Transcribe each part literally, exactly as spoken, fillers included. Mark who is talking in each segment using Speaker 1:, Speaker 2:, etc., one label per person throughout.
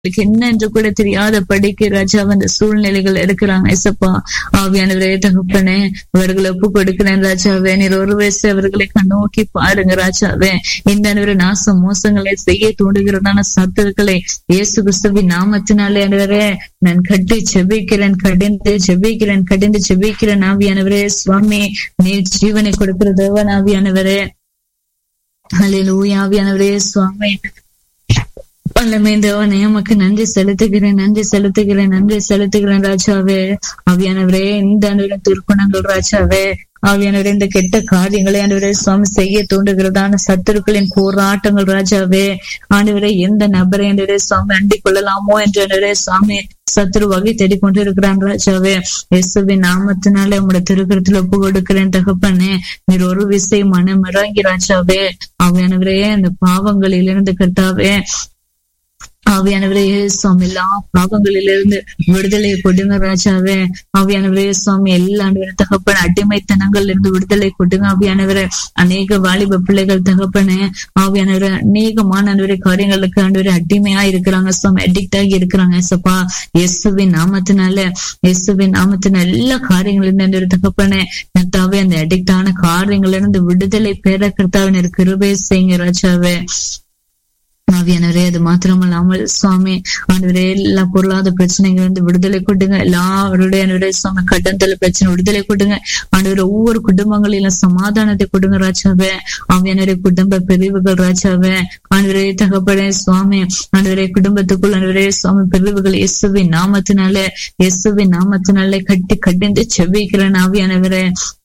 Speaker 1: என்ன என்று கூட தெரியாத படிக்க ராஜா அந்த சூழ்நிலைகள் இருக்கிறாங்க. ஏசப்பா ஆவியானவரே தகப்பனே, அவர்களை ஒப்பு கொடுக்கிறேன் ராஜாவே. நீர் ஒரு வயசு அவர்களை கண்ணோக்கி பாருங்க ராஜாவே. இந்த நாச மோசங்களை செய்ய தூண்டுகிறதான சத்துருக்களை இயேசு கிறிஸ்துவின் நாமத்தினாலே ஆண்டவரே நான் கட்டி செபிக்கிறேன், கடிந்து செபிக்கிறேன், கடிந்து செபிக்கிறேன். ஆவியானவரே சுவாமி, நீர் ஜீவனை கொடுக்கிற தேவன் ஆவியானவரே. ஹல்லேலூயா. ஆவியானவரே சுவாமி, வல்லமை தேவனே உமக்கு நன்றி செலுத்துகிறேன், நன்றி செலுத்துகிறேன், நன்றி செலுத்துகிறேன் ராஜாவே. ஆவியானவரே இந்த திருக்குணங்கள் ராஜாவே, ஆவியானவரே இந்த கெட்ட காரியங்களை ஆண்டவரே சுவாமி செய்ய தூண்டுகிறதான சத்துருக்களின் போராட்டங்கள் ராஜாவே. ஆண்டவரே எந்த நபரை ஆண்டவரே சுவாமி அண்டிக் கொள்ளலாமோ என்று சுவாமி சத்துரு வகை தேடிக்கொண்டு இருக்கிறான் ராஜாவே. இயேசுவின் நாமத்தினாலே உங்களுடைய திருக்கரத்துல ஒப்பு கொடுக்கிறேன் தகப்பனே. நீர் ஒரு விசை மனம் இறங்கி ராஜாவே. ஆவியானவரே அந்த பாவங்களில் இருந்து கர்த்தாவே, ஆவியானவரே சுவாமி எல்லா பாவங்களிலிருந்து விடுதலை கொடுங்க ராஜாவே. ஆவியானவரே சுவாமி எல்லா தகப்பன அடிமைத்தனங்கள் இருந்து விடுதலை கொடுங்க ஆவியானவரே. அநேக வாலிப பிள்ளைகள் தகப்பனே ஆவியானவரே அநேகமான காரியங்களுக்கு ஆண்டவரே அடிமையா இருக்கிறாங்க சுவாமி, அடிக்ட் ஆகி இருக்கிறாங்க. ஏசப்பா இயேசுவின் நாமத்தினால, இயேசுவின் நாமத்தின எல்லா காரியங்களிலிருந்து தகப்பனே கர்த்தாவே அந்த அடிக்ட் ஆன காரியங்கள்ல இருந்து விடுதலை பெற கர்த்தாவே கிருபை செய்யுங்க ராஜாவே. ஆவியானவரே அது மாத்திரமல்லாமல் சுவாமி ஆண்டவரே எல்லா பொருளாதார பிரச்சனைகள் இருந்து விடுதலை கொடுங்க. எல்லாருடைய சுவாமி கடன்தல பிரச்சனை விடுதலை கொடுங்க ஆண்டவரே. ஒவ்வொரு குடும்பங்களிலும் சமாதானத்தை கொடுங்க ராஜாவே. ஆவியானவரே குடும்ப பிரிவுகள் ராஜாவே ஆண்டவரே தகப்பனே சுவாமி ஆண்டவரே குடும்பத்துக்குள் ஆண்டவரே சுவாமி பிரிவுகள் இயேசுவின் நாமத்தினாலே, இயேசுவின் நாமத்தினாலே கட்டி கட்டிந்து செவிக்கிறேன் ஆவியானவரே.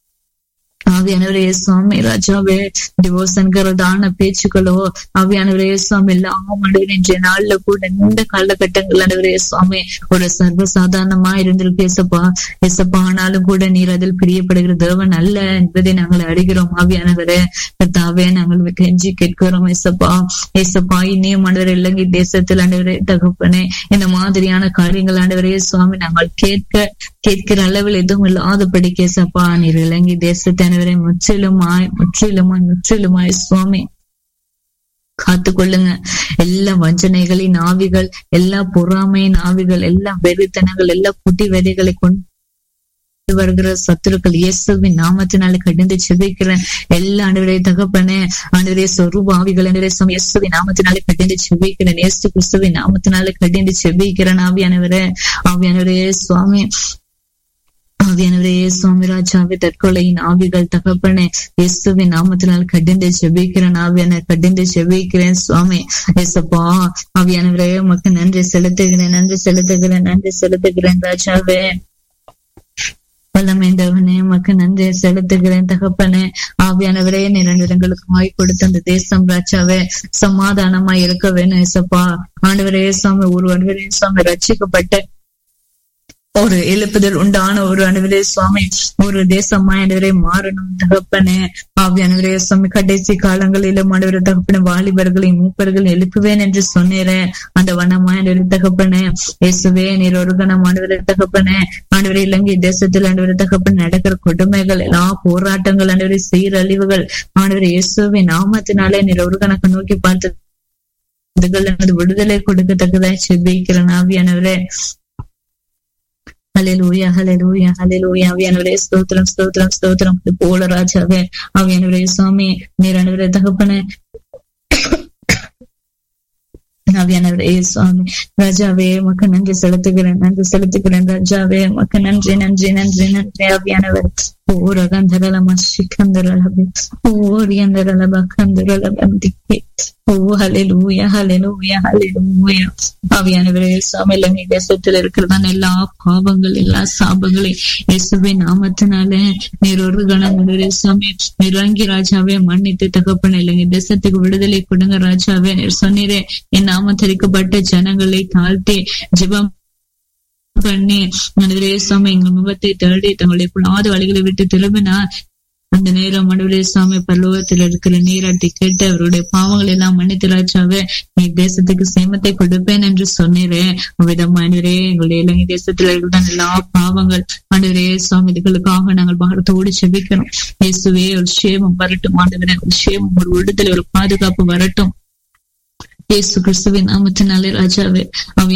Speaker 1: ஆவியானவரே சுவாமி ராஜாவே டிவோர்ஸ்ங்கிறதான பேச்சுக்களோ ஆவியானவரே சுவாமி இல்லாம இன்றைய நாள்ல கூட இந்த காலகட்டங்கள் ஆண்டவரே சுவாமி ஒரு சர்வசாதாரணமா இருந்திருக்கு ஏசப்பா. ஏசப்பா ஆனாலும் கூட நீர் அதில் பிரியப்படுகிற தேவன் அல்ல என்பதை நாங்கள் அறிகிறோம் ஆவியானவரே. கர்த்தாவே நாங்கள் கெஞ்சி கேட்கிறோம் ஏசப்பா. ஏசப்பா இனியும் ஆண்டவரே இலங்கை தேசத்தில் ஆண்டவரே தகப்பனே இந்த மாதிரியான காரியங்கள் ஆண்டவரே சுவாமி நாங்கள் கேட்க கேட்கிற அளவில் எதுவும் இல்லாதபடி கேசப்பா நீர் இலங்கை தேசத்தை முற்றிலுமாய் முற்றிலுமாய் முற்றிலுமாய் சுவாமி காத்து கொள்ளுங்க. எல்லா வஞ்சனைகளின் ஆவிகள், எல்லா பொறாமையின் ஆவிகள், எல்லா வெறித்தனங்கள், எல்லா குட்டி வெறிகளை கொண்டு வருகிற சத்துருக்கள் இயேசுவின் நாமத்தினால கடிந்து செபிக்கிறேன். எல்லா ஆண்டவரே தகப்பனே ஆண்டவரே சொரூப ஆவிகள் ஆண்டவரே இயேசுவின் நாமத்தினாலே கடிந்து செபிக்கிறேன். இயேசு கிறிஸ்துவின் நாமத்தினாலே கடிந்து செபிக்கிறேன் ஆவியானவரே. ஆவியானவரே சுவாமி ஆவியானவரே சுவாமி ராஜாவே தற்கொலையின் ஆவிகள் தகப்பனே இயேசுவின் நாமத்தினால் கடிந்து செபிக்கிறேன் ஆவியான கடிந்து செபிக்கிறேன் சுவாமி. ஏசப்பா ஆவியானவரே உமக்கு நன்றி செலுத்துகிறேன், நன்றி செலுத்துகிறேன், நன்றி செலுத்துகிறேன் ராஜாவே. வல்லமைந்தவனே உமக்கு நன்றி செலுத்துகிறேன் தகப்பனே. ஆவியானவரே நிரண்டங்களுக்கு வாய் கொடுத்த அந்த தேசம் ராஜாவே சமாதானமா இருக்க வேணும் ஏசப்பா. ஆண்டவரே சுவாமி ஒரு ஆண்டவரே சுவாமி ரட்சிக்கப்பட்ட ஒரு எழுப்புதல் உண்டான ஒரு ஆண்டவரே சுவாமி ஒரு தேசமா ஆண்டவரே மாறணும் தகப்பனே. ஆவியானவரே சுவாமி கடைசி காலங்களிலும் ஆண்டவரே தகப்பனே வாலிபர்களையும் மூப்பர்கள் எழுப்புவேன் என்று சொன்னேன். அந்த வனமா ஆண்டவரே தகப்பனே இயேசுவே நீர் ஒரு கணம் ஆண்டவரே தகப்பனே ஆண்டவரே இலங்கை தேசத்தில் ஆண்டவரே தகப்பனே நடக்கிற கொடுமைகள் எல்லா போராட்டங்கள் ஆண்டவரே சீரழிவுகள் ஆண்டவரே இயேசுவே நாமத்தினாலே நீர் ஒரு கணக்கு நோக்கி பார்த்து விடுதலை கொடுக்கத்தக்கதான் செபிக்கிறேன் ஆவியானவரே. ஹல்லேலூயா ஹல்லேலூயா ஹல்லேலூயா. ஆவியானவரே ஸ்தோத்திரம் ஸ்தோத்திரம் ஸ்தோத்திரம் போல ராஜாவே. ஆவியானவரே சுவாமி நீர் ஆண்டவரே தகப்பனே ஆவியானவரே சுவாமி ராஜாவே உமக்கு நன்றி செலுத்துகிறேன், நன்றி செலுத்துகிறேன் ராஜாவே. உமக்கு நன்றி நன்றி நன்றி நன்றி ஆவியானவர். ஓரகந்தரலமா சிக்கந்தரலபி ஓரியந்தரலப கந்தரலபந்திக்கே. ஓ ஹல்லேலூயா ஹல்லேலூயா ஹல்லேலூயா. ஆவியானவரே சுவாமி இலங்கை தேசத்தில் இருக்கிறதான எல்லா பாவங்கள் எல்லா சாபங்களையும் இயேசுவின் நாமத்தினாலே நீர் ஒரு கணம் சுவாமி இறங்கி ராஜாவே மன்னித்து தகப்பன இலங்கை தேசத்துக்கு விடுதலை கொடுங்க ராஜாவே. நீர் சொன்னீரே என் நாமம் தரிக்கப்பட்ட ஜனங்களை தாழ்த்தி ஜெபம் பண்ணி ஆண்டவரே சுவாமி எங்கள் முகத்தை தேடி தங்களுடைய புலாத வழிகளை விட்டு திரும்பினார். அந்த நேரம் ஆண்டவரே சுவாமி பரலோகத்தில் இருக்கிற நீராட்டி கேட்டு அவருடைய பாவங்கள் எல்லாம் மன்னித்து ராஜாவே நீ தேசத்துக்கு சேமத்தை கொடுப்பேன் என்று சொன்னீரே. அவ்விதம் ஆண்டவரே எங்களுடைய இலங்கை தேசத்தில் இருக்கிற எல்லா பாவங்கள் ஆண்டவரே சுவாமி இதுகளுக்காக நாங்கள் பாரத்தோடு செபிக்கிறோம். இயேசுவே ஒரு சேமம் வரட்டும் ஆண்டவரே, ஒரு சேமம் ஒரு விடுதலை ஒரு பாதுகாப்பு வரட்டும். இயேசு கிறிஸ்துவின் நாமத்தினாலே ராஜாவே.